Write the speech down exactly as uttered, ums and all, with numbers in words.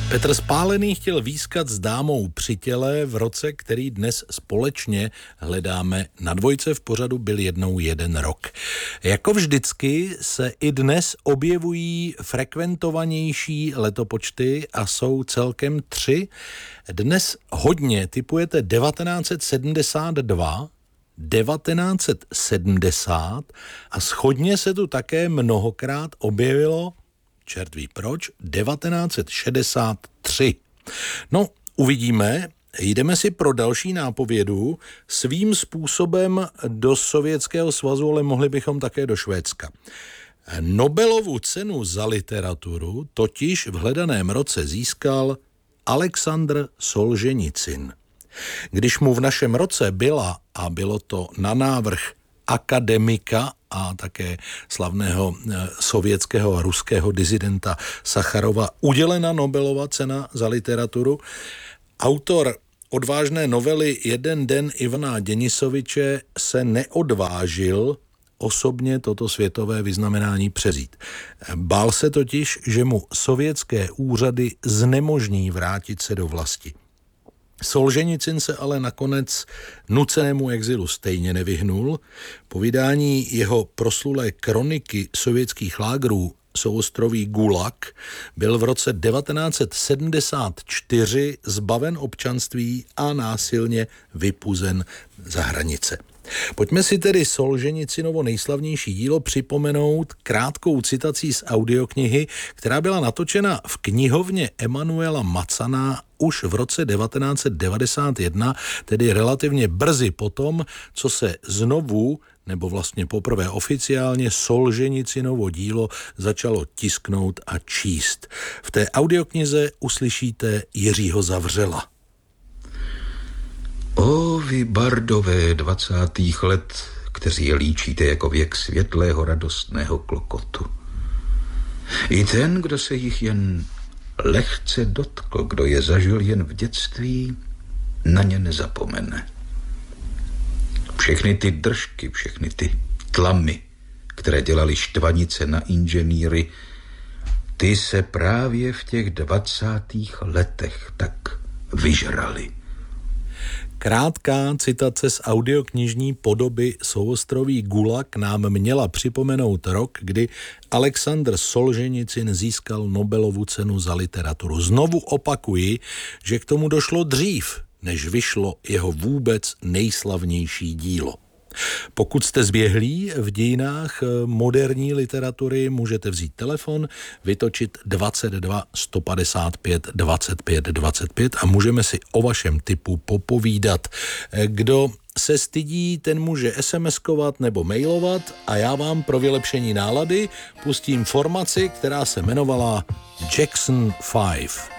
Petr Spálený chtěl výskat s dámou při těle v roce, který dnes společně hledáme na Dvojce. V pořadu Byl jednou jeden rok. Jako vždycky se i dnes objevují frekventovanější letopočty a jsou celkem tři. Dnes hodně tipujete devatenáct set sedmdesát dva, devatenáct set sedmdesát a shodně se tu také mnohokrát objevilo, čert ví proč, devatenáct set šedesát tři. No, uvidíme, jdeme si pro další nápovědu svým způsobem do Sovětského svazu, ale mohli bychom také do Švédska. Nobelovu cenu za literaturu totiž v hledaném roce získal Alexandr Solženicin. Když mu v našem roce byla, a bylo to na návrh akademika a také slavného sovětského a ruského disidenta Sacharova udělena Nobelova cena za literaturu, autor odvážné novely Jeden den Ivana Denisoviče se neodvážil osobně toto světové vyznamenání převzít. Bál se totiž, že mu sovětské úřady znemožní vrátit se do vlasti. Solženicin se ale nakonec nucenému exilu stejně nevyhnul. Po vydání jeho proslulé kroniky sovětských lágrů souostroví Gulag byl v roce devatenáct set sedmdesát čtyři zbaven občanství a násilně vypuzen za hranice. Pojďme si tedy Solženicinovo nejslavnější dílo připomenout krátkou citací z audioknihy, která byla natočena v knihovně Emanuela Macana už v roce devatenáct set devadesát jedna, tedy relativně brzy potom, co se znovu, nebo vlastně poprvé oficiálně, Solženicinovo dílo začalo tisknout a číst. V té audioknize uslyšíte Jiřího Zavřela. O vy bardové dvacátých let, kteří je líčíte jako věk světlého radostného klokotu. I ten, kdo se jich jen lehce dotkl, kdo je zažil jen v dětství, na ně nezapomene. Všechny ty držky, všechny ty tlamy, které dělali štvanice na inženýry, ty se právě v těch dvacátých letech tak vyžrali. Krátká citace z audioknižní podoby souostroví Gulag nám měla připomenout rok, kdy Alexandr Solženicin získal Nobelovu cenu za literaturu. Znovu opakuji, že k tomu došlo dřív, než vyšlo jeho vůbec nejslavnější dílo. Pokud jste zběhlí v dějinách moderní literatury, můžete vzít telefon, vytočit dvacet dva sto padesát pět dvacet pět dvacet pět a můžeme si o vašem tipu popovídat. Kdo se stydí, ten může SMSkovat nebo mailovat a já vám pro vylepšení nálady pustím formaci, která se jmenovala Jackson pět.